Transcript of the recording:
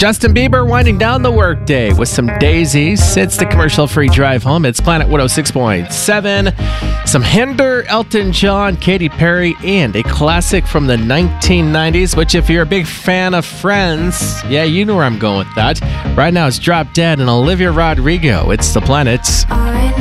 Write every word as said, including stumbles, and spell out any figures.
Justin Bieber winding down the workday with some daisies. It's the commercial-free drive home. It's Planet one oh six point seven. Some Hinder, Elton John, Katy Perry, and a classic from the nineteen nineties, which if you're a big fan of Friends, yeah, you know where I'm going with that. Right now it's Drop Dead and Olivia Rodrigo. It's the Planet.